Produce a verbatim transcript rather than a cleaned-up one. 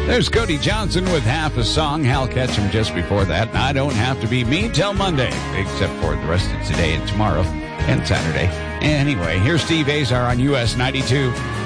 There's Cody Johnson with half a song. Hal Ketchum just before that. And I don't have to be me till Monday, except for the rest of today and tomorrow and Saturday. Anyway, here's Steve Azar on U S ninety-two.